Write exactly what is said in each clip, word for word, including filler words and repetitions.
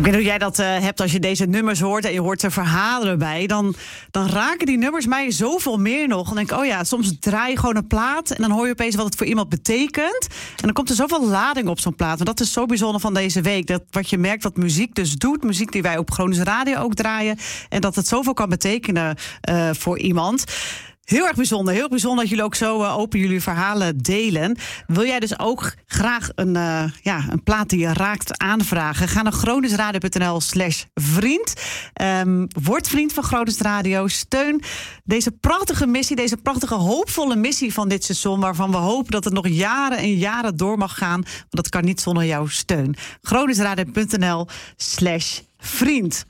Ik weet niet hoe jij dat uh, hebt als je deze nummers hoort en je hoort er verhalen erbij. Dan, dan raken die nummers mij zoveel meer nog. Dan denk ik, oh ja, soms draai je gewoon een plaat en dan hoor je opeens wat het voor iemand betekent. En dan komt er zoveel lading op zo'n plaat. En dat is zo bijzonder van deze week. Dat wat je merkt wat muziek dus doet. Muziek die wij op Groningen Radio ook draaien. En dat het zoveel kan betekenen uh, voor iemand. Heel erg bijzonder, heel bijzonder dat jullie ook zo uh, open jullie verhalen delen. Wil jij dus ook graag een, uh, ja, een plaat die je raakt aanvragen? Ga naar groningsradio.nl slash vriend. Um, word vriend van Gronings Radio. Steun deze prachtige missie, deze prachtige hoopvolle missie van dit seizoen, waarvan we hopen dat het nog jaren en jaren door mag gaan. Want dat kan niet zonder jouw steun. groningsradio.nl slash vriend.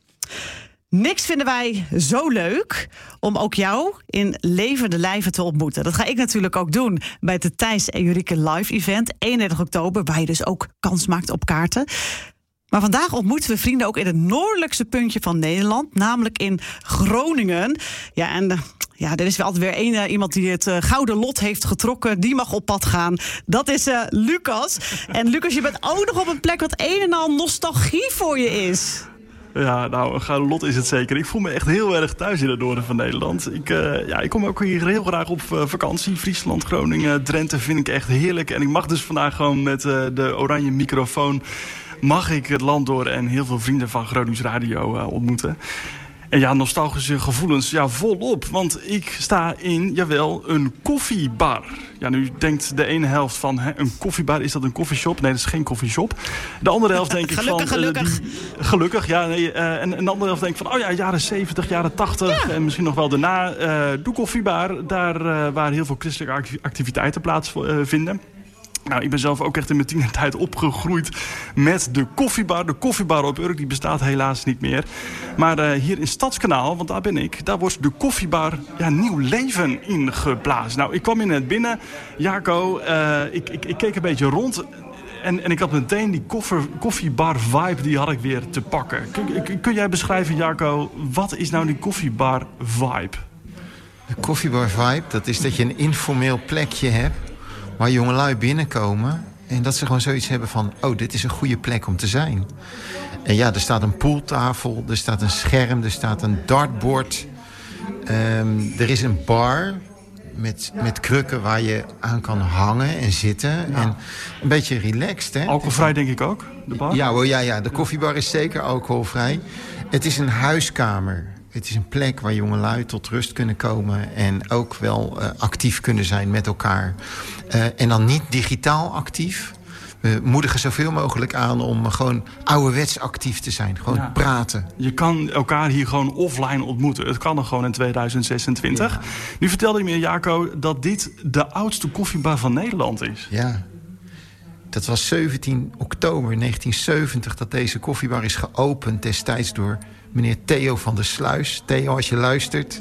Niks vinden wij zo leuk om ook jou in levende lijven te ontmoeten. Dat ga ik natuurlijk ook doen bij het Thijs en Jurike live event. eenendertig oktober, waar je dus ook kans maakt op kaarten. Maar vandaag ontmoeten we vrienden ook in het noordelijkste puntje van Nederland. Namelijk in Groningen. Ja, en ja, er is wel altijd weer één, uh, iemand die het uh, gouden lot heeft getrokken. Die mag op pad gaan. Dat is uh, Lucas. En Lucas, je bent ook nog op een plek wat een en al nostalgie voor je is. Ja, nou, een gouden lot is het zeker. Ik voel me echt heel erg thuis in het noorden van Nederland. Ik, uh, ja, ik kom ook hier heel graag op uh, vakantie. Friesland, Groningen, Drenthe vind ik echt heerlijk. En ik mag dus vandaag gewoon met uh, de oranje microfoon mag ik het land door en heel veel vrienden van Gronings Radio uh, ontmoeten. En ja, nostalgische gevoelens, ja, volop. Want ik sta in, jawel, een koffiebar. Ja, nu denkt de ene helft van, hè, een koffiebar, is dat een koffieshop? Nee, dat is geen koffieshop. De andere helft denk ik gelukkig, van... Gelukkig, uh, die, gelukkig. ja. Nee, uh, en, en de andere helft denk ik van, oh ja, jaren zeventig, jaren tachtig. Ja. En misschien nog wel daarna. Uh, de koffiebar, daar uh, waar heel veel christelijke activiteiten plaatsvinden. Uh, Nou, ik ben zelf ook echt in mijn tienertijd opgegroeid met de koffiebar. De koffiebar op Urk, die bestaat helaas niet meer. Maar uh, hier in Stadskanaal, want daar ben ik, daar wordt de koffiebar ja, nieuw leven ingeblazen. Nou, ik kwam in het binnen, Jaco, uh, ik, ik, ik keek een beetje rond. En, en ik had meteen die koffer, koffiebar vibe, die had ik weer te pakken. Kun, kun jij beschrijven, Jaco, wat is nou die koffiebar vibe? De koffiebar vibe, dat is dat je een informeel plekje hebt waar jongelui binnenkomen en dat ze gewoon zoiets hebben van, oh, dit is een goede plek om te zijn. En ja, er staat een pooltafel, er staat een scherm, er staat een dartbord. Um, er is een bar met, met krukken waar je aan kan hangen en zitten. Ja. En een beetje relaxed, hè? Alcoholvrij denk ik ook, de bar? Ja, well, ja, ja, de koffiebar is zeker alcoholvrij. Het is een huiskamer. Het is een plek waar jongelui tot rust kunnen komen en ook wel uh, actief kunnen zijn met elkaar. Uh, en dan niet digitaal actief. We moedigen zoveel mogelijk aan om gewoon ouderwets actief te zijn. Gewoon ja. praten. Je kan elkaar hier gewoon offline ontmoeten. Het kan er gewoon in tweeduizend zesentwintig. Ja. Nu vertelde je me, Jaco, dat dit de oudste koffiebar van Nederland is. Ja. Dat was zeventien oktober negentien zeventig dat deze koffiebar is geopend destijds door meneer Theo van der Sluis. Theo, als je luistert.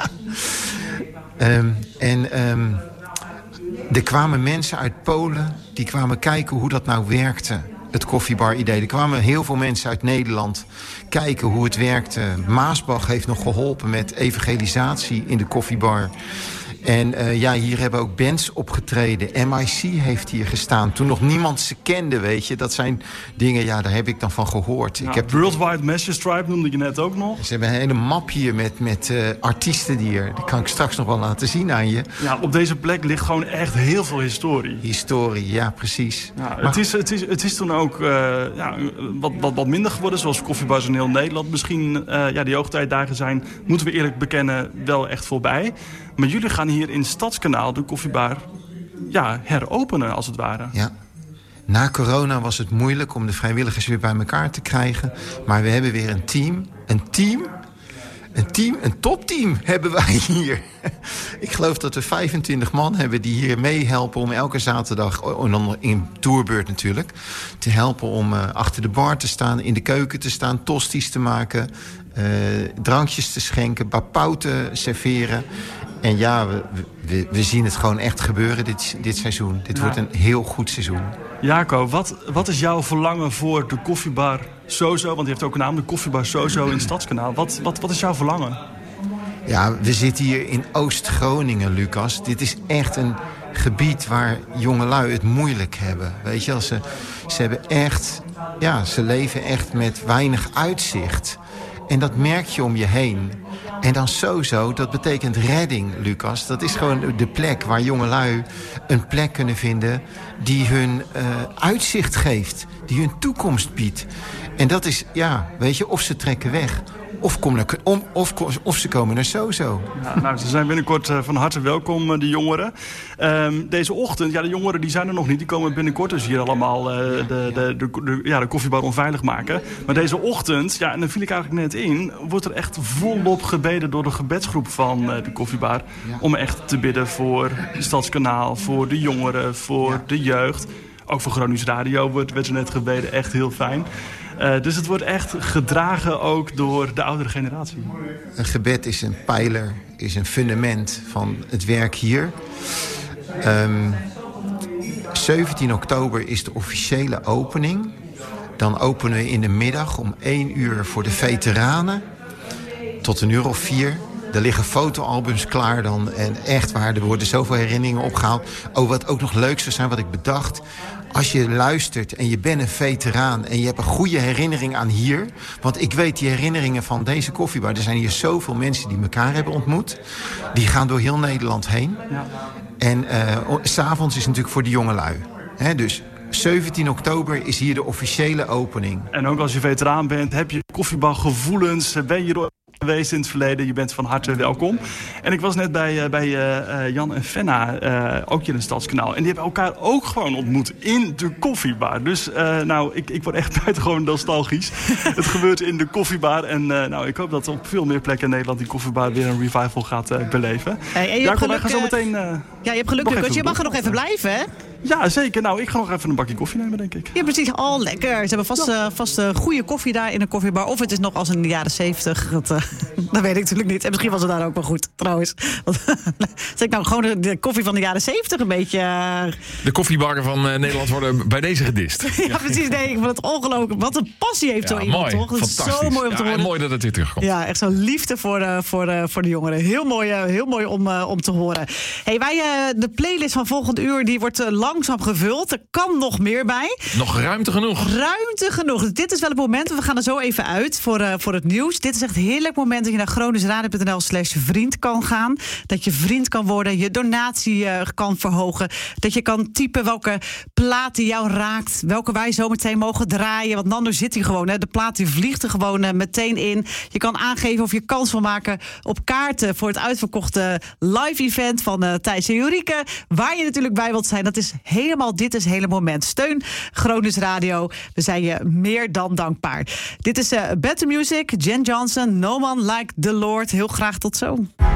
um, en um, er kwamen mensen uit Polen die kwamen kijken hoe dat nou werkte, het koffiebar-idee. Er kwamen heel veel mensen uit Nederland kijken hoe het werkte. Maasbach heeft nog geholpen met evangelisatie in de koffiebar. En uh, ja, hier hebben ook bands opgetreden. M I C heeft hier gestaan. Toen nog niemand ze kende, weet je. Dat zijn dingen, ja, daar heb ik dan van gehoord. Ja, ik heb... Worldwide Message Tribe noemde je net ook nog. Ze hebben een hele map hier met, met uh, artiesten die hier. Die kan ik straks nog wel laten zien aan je. Ja, op deze plek ligt gewoon echt heel veel historie. Historie, ja, precies. Ja, maar... het, is, het, is, het is toen ook uh, ja, wat, wat, wat minder geworden. Zoals koffiebars in heel Nederland. Misschien, uh, ja, die hoogtijdagen zijn, moeten we eerlijk bekennen, wel echt voorbij. Maar jullie gaan hier in Stadskanaal de koffiebar ja, heropenen, als het ware. Ja. Na corona was het moeilijk om de vrijwilligers weer bij elkaar te krijgen. Maar we hebben weer een team. Een team? Een team, een topteam hebben wij hier. Ik geloof dat we vijfentwintig man hebben die hier meehelpen om elke zaterdag, en dan in tourbeurt natuurlijk, te helpen om uh, achter de bar te staan, in de keuken te staan, tosties te maken, uh, drankjes te schenken, bapau te serveren. En ja, we, we, we zien het gewoon echt gebeuren dit, dit seizoen. Dit ja. wordt een heel goed seizoen. Jaco, wat, wat is jouw verlangen voor de koffiebar Sozo? Want die heeft ook een naam, de koffiebar Sozo in Stadskanaal. Wat, wat, wat is jouw verlangen? Ja, we zitten hier in Oost-Groningen, Lucas. Dit is echt een gebied waar jongelui het moeilijk hebben. Weet je, als ze, ze hebben echt, ja, ze leven echt met weinig uitzicht. En dat merk je om je heen. En dan sowieso, dat betekent redding, Lucas. Dat is gewoon de plek waar jongelui een plek kunnen vinden die hun uh, uitzicht geeft, die hun toekomst biedt. En dat is, ja, weet je, of ze trekken weg, of, komen er, om, of, of ze komen er sowieso. Ja, nou, ze zijn binnenkort uh, van harte welkom, de jongeren. Um, deze ochtend, ja, de jongeren die zijn er nog niet. Die komen binnenkort dus hier allemaal uh, de, de, de, de, ja, de koffiebar onveilig maken. Maar deze ochtend, ja, en dan viel ik eigenlijk net in, wordt er echt volop gebeden door de gebedsgroep van uh, de koffiebar. Ja. Om echt te bidden voor Stadskanaal, voor de jongeren, voor ja. de jeugd. Ook voor Gronings Radio wordt, werd er net gebeden, echt heel fijn. Uh, dus het wordt echt gedragen ook door de oudere generatie. Een gebed is een pijler, is een fundament van het werk hier. Um, zeventien oktober is de officiële opening. Dan openen we in de middag om één uur voor de veteranen. Tot een uur of vier. Er liggen fotoalbums klaar dan. En echt waar, er worden zoveel herinneringen opgehaald. Oh, wat ook nog leuk zou zijn, wat ik bedacht. Als je luistert en je bent een veteraan en je hebt een goede herinnering aan hier. Want ik weet die herinneringen van deze koffiebar. Er zijn hier zoveel mensen die elkaar hebben ontmoet. Die gaan door heel Nederland heen. Ja. En uh, 's avonds is natuurlijk voor de jongelui. He, dus zeventien oktober is hier de officiële opening. En ook als je veteraan bent, heb je koffiebar gevoelens, ben je hier geweest in het verleden. Je bent van harte welkom. En ik was net bij, uh, bij uh, Jan en Fenna, uh, ook hier in het Stadskanaal. En die hebben elkaar ook gewoon ontmoet in de koffiebar. Dus uh, nou, ik, ik word echt buitengewoon nostalgisch. Het gebeurt in de koffiebar. En uh, nou, ik hoop dat op veel meer plekken in Nederland die koffiebar weer een revival gaat uh, beleven. Hey, en je Jacob, hebt geluk, wij gaan zo meteen... Uh, ja, je hebt geluk, Lucas. Je mag er nog even blijven, hè? Ja, zeker. Nou, ik ga nog even een bakje koffie nemen, denk ik. Ja, precies. Oh, lekker. Ze hebben vast, ja. uh, vast uh, goede koffie daar in de koffiebar. Of het is nog als in de jaren zeventig. Dat, uh, dat weet ik natuurlijk niet. En misschien was het daar ook wel goed, trouwens. Zeg ik nou gewoon de, de koffie van de jaren zeventig een beetje... Uh... De koffiebarren van uh, Nederland worden bij deze gedist. Ja, precies. Nee, ik vond het ongelooflijk. Wat een passie heeft ja, zo iemand, mooi. toch? Dat is zo mooi om te ja, horen. En mooi dat het weer terugkomt. Ja, echt zo'n liefde voor, uh, voor, uh, voor de jongeren. Heel mooi, uh, heel mooi om, uh, om te horen. Hey, wij, uh, de playlist van volgend uur die wordt uh, langzaam gevuld. Er kan nog meer bij. Nog ruimte genoeg. Ruimte genoeg. Dus dit is wel het moment. We gaan er zo even uit voor, uh, voor het nieuws. Dit is echt een heerlijk moment dat je naar groningsradio.nl slash vriend kan gaan. Dat je vriend kan worden. Je donatie uh, kan verhogen. Dat je kan typen welke plaat die jou raakt. Welke wij zo meteen mogen draaien. Want Nando zit hier gewoon. Hè. De plaat die vliegt er gewoon uh, meteen in. Je kan aangeven of je kans wil maken op kaarten voor het uitverkochte live event van uh, Thijs en Jorike. Waar je natuurlijk bij wilt zijn. Dat is helemaal dit is het hele moment. Steun Gronings Radio. We zijn je meer dan dankbaar. Dit is uh, Better Music, Jen Johnson, No Man Like the Lord. Heel graag tot zo.